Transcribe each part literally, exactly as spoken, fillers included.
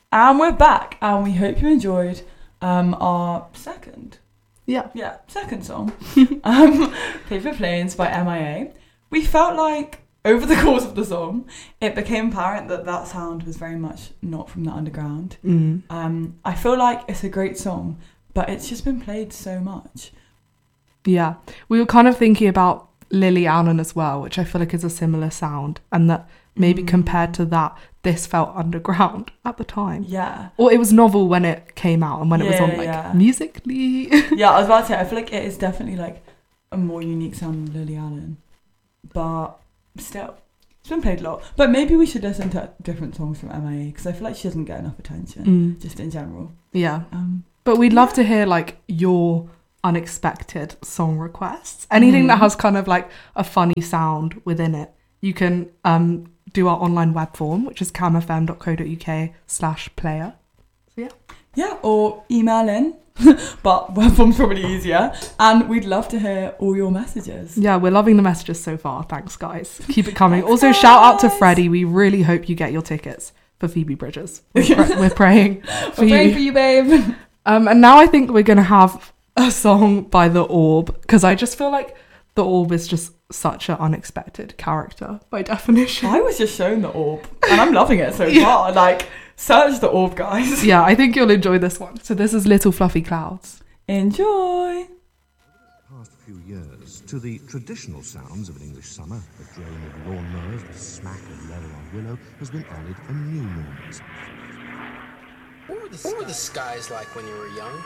And we're back, and we hope you enjoyed um, our second, yeah, yeah, second song, um, Paper Planes by M I A. We felt like over the course of the song, it became apparent that that sound was very much not from the underground. Mm. Um, I feel like it's a great song, but it's just been played so much. Yeah, we were kind of thinking about Lily Allen as well, which I feel like is a similar sound, and that maybe mm. compared to that, this felt underground at the time. Yeah. Or it was novel when it came out and when yeah, it was on like yeah. Musically. Yeah, I was about to say, I feel like it is definitely like a more unique sound than Lily Allen. But still, it's been played a lot. But maybe we should listen to different songs from M I A because I feel like she doesn't get enough attention, mm. just in general. Yeah. Um, but we'd love yeah. to hear like your unexpected song requests. Anything mm. that has kind of like a funny sound within it. You can um, do our online web form, which is camfm.co.uk slash player. So yeah. Yeah, or email in. But web form's probably easier. And we'd love to hear all your messages. Yeah, we're loving the messages so far. Thanks, guys. Keep it coming. Thanks, also, guys. Shout out to Freddie. We really hope you get your tickets for Phoebe Bridgers. We're, pra- we're praying for we're you. praying for you, babe. Um, and now I think we're going to have a song by The Orb, because I just feel like The Orb is just such an unexpected character by definition. I was just shown The Orb, and I'm loving it so yeah. far. Like, search The Orb, guys. Yeah, I think you'll enjoy this one. So this is Little Fluffy Clouds. Enjoy. Past few years, to the traditional sounds of an English summer, the drone of lawn mowers, the smack of leather on willow, has been added a new noise. What were the, what were the skies like when you were young?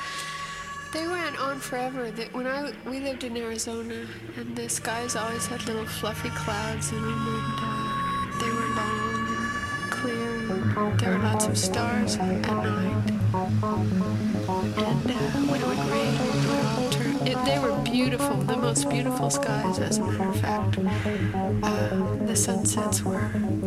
They went on forever. They, when I we lived in Arizona, and the skies always had little fluffy clouds in them, and uh, they were long and clear. And there were lots of stars at night. And uh, when it would rain, it would all turn. It, they were beautiful, the most beautiful skies, as a matter of fact. Uh, the sunsets were